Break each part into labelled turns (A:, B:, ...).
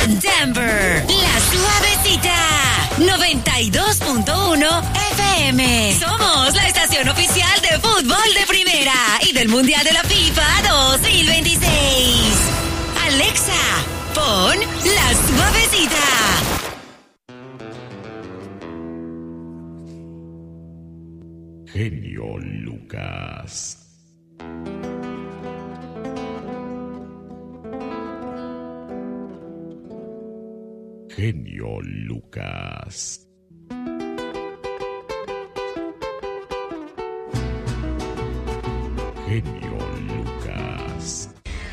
A: en Denver, La Suavecita, 92.1 FM. Somos la estación oficial de fútbol de primera y del Mundial de la FIFA 2026. Alexa, pon La Suavecita.
B: Genio Lucas. Genio Lucas. Genio Lucas.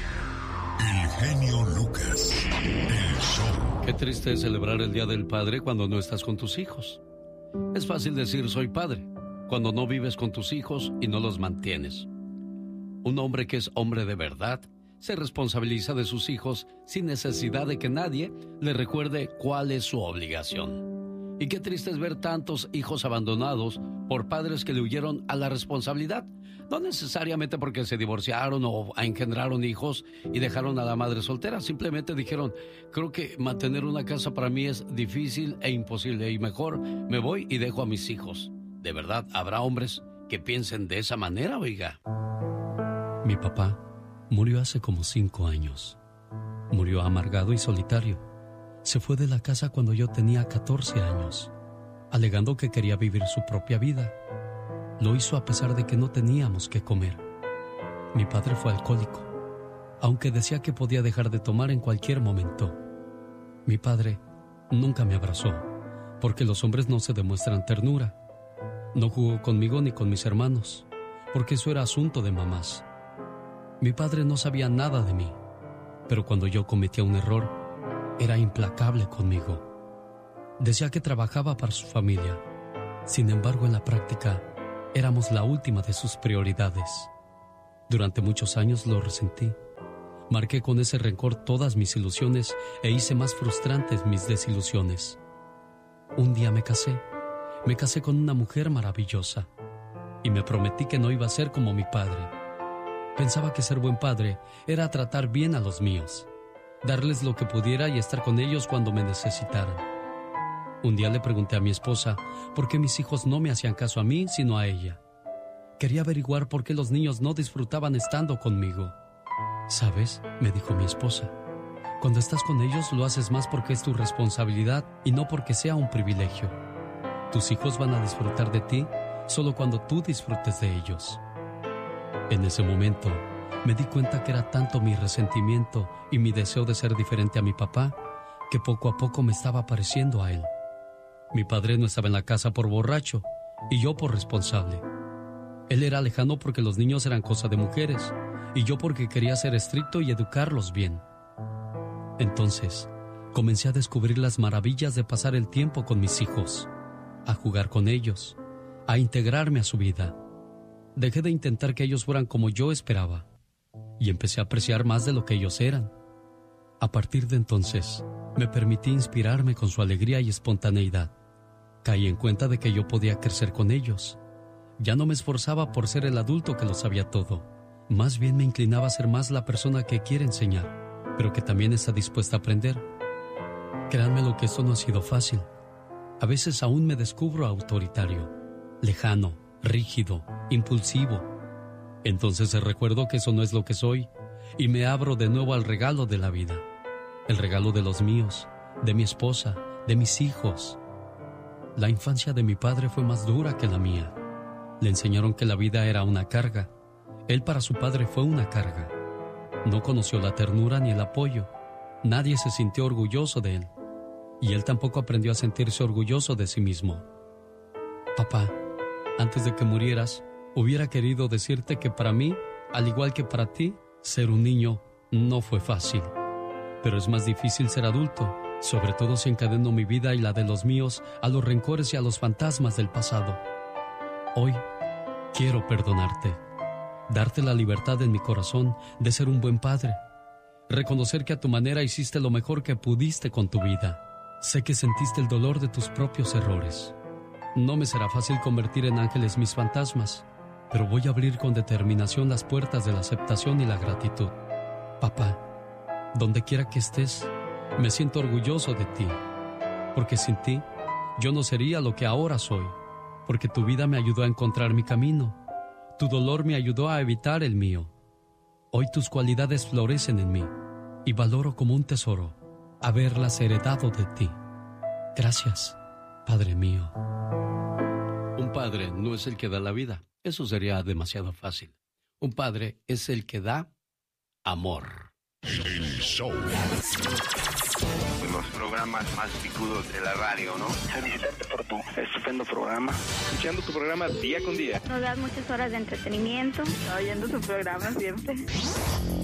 C: El genio Lucas. El show.
D: Qué triste es celebrar el Día del Padre cuando no estás con tus hijos. Es fácil decir soy padre cuando no vives con tus hijos y no los mantienes. Un hombre que es hombre de verdad se responsabiliza de sus hijos sin necesidad de que nadie le recuerde cuál es su obligación. Y qué triste es ver tantos hijos abandonados por padres que le huyeron a la responsabilidad, no necesariamente porque se divorciaron o engendraron hijos y dejaron a la madre soltera, simplemente dijeron, creo que mantener una casa para mí es difícil e imposible y mejor me voy y dejo a mis hijos. ¿De verdad habrá hombres que piensen de esa manera, oiga? Mi papá murió hace como 5 años. Murió amargado y solitario. Se fue de la casa cuando yo tenía 14 años, alegando que quería vivir su propia vida. Lo hizo a pesar de que no teníamos que comer. Mi padre fue alcohólico, aunque decía que podía dejar de tomar en cualquier momento. Mi padre nunca me abrazó, porque los hombres no se demuestran ternura. No jugó conmigo ni con mis hermanos, porque eso era asunto de mamás. Mi padre no sabía nada de mí, pero cuando yo cometía un error, era implacable conmigo. Decía que trabajaba para su familia. Sin embargo, en la práctica, éramos la última de sus prioridades. Durante muchos años lo resentí. Marqué con ese rencor todas mis ilusiones e hice más frustrantes mis desilusiones. Un día me casé con una mujer maravillosa y me prometí que no iba a ser como mi padre. Pensaba que ser buen padre era tratar bien a los míos, darles lo que pudiera y estar con ellos cuando me necesitaran. Un día le pregunté a mi esposa por qué mis hijos no me hacían caso a mí, sino a ella. Quería averiguar por qué los niños no disfrutaban estando conmigo. ¿Sabes?, me dijo mi esposa, cuando estás con ellos lo haces más porque es tu responsabilidad y no porque sea un privilegio. Tus hijos van a disfrutar de ti solo cuando tú disfrutes de ellos. En ese momento, me di cuenta que era tanto mi resentimiento y mi deseo de ser diferente a mi papá, que poco a poco me estaba pareciendo a él. Mi padre no estaba en la casa por borracho, y yo por responsable. Él era lejano porque los niños eran cosa de mujeres, y yo porque quería ser estricto y educarlos bien. Entonces, comencé a descubrir las maravillas de pasar el tiempo con mis hijos, a jugar con ellos, a integrarme a su vida. Dejé de intentar que ellos fueran como yo esperaba y empecé a apreciar más de lo que ellos eran. A partir de entonces, me permití inspirarme con su alegría y espontaneidad. Caí en cuenta de que yo podía crecer con ellos. Ya no me esforzaba por ser el adulto que lo sabía todo. Más bien me inclinaba a ser más la persona que quiere enseñar, pero que también está dispuesta a aprender. Créanme lo que esto no ha sido fácil. A veces aún me descubro autoritario, lejano, rígido, impulsivo. Entonces recuerdo que eso no es lo que soy y me abro de nuevo al regalo de la vida. El regalo de los míos, de mi esposa, de mis hijos. La infancia de mi padre fue más dura que la mía. Le enseñaron que la vida era una carga. Él para su padre fue una carga. No conoció la ternura ni el apoyo. Nadie se sintió orgulloso de él. Y él tampoco aprendió a sentirse orgulloso de sí mismo. Papá, antes de que murieras, hubiera querido decirte que para mí, al igual que para ti, ser un niño no fue fácil. Pero es más difícil ser adulto, sobre todo si encadeno mi vida y la de los míos a los rencores y a los fantasmas del pasado. Hoy, quiero perdonarte, darte la libertad en mi corazón de ser un buen padre, reconocer que a tu manera hiciste lo mejor que pudiste con tu vida. Sé que sentiste el dolor de tus propios errores. No me será fácil convertir en ángeles mis fantasmas, pero voy a abrir con determinación las puertas de la aceptación y la gratitud. Papá, donde quiera que estés,
E: Me siento orgulloso de ti, porque sin ti yo no sería lo que ahora soy, porque tu vida me ayudó a encontrar mi camino, tu dolor me ayudó a evitar el mío. Hoy tus cualidades florecen en mí y valoro como un tesoro haberlas heredado de ti. Gracias, Padre mío.
D: Un padre no es el que da la vida, eso sería demasiado fácil. Un padre es el que da amor.
C: El show.
F: Los programas más picudos de la radio, ¿no? Felicitarte por tu estupendo programa.
G: Escuchando tu programa día con día.
H: Nos das muchas horas de entretenimiento.
I: Oyendo tu programa siempre.